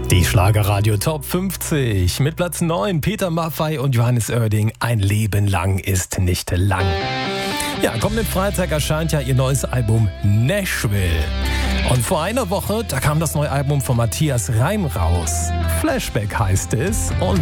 Die Schlagerradio Top 50 mit Platz 9 Peter Maffay und Johannes Oerding. Ein Leben lang ist nicht lang. Ja, kommenden Freitag erscheint ja ihr neues Album Nashville. Und vor einer Woche, da kam das neue Album von Matthias Reim raus. Flashback heißt es. Und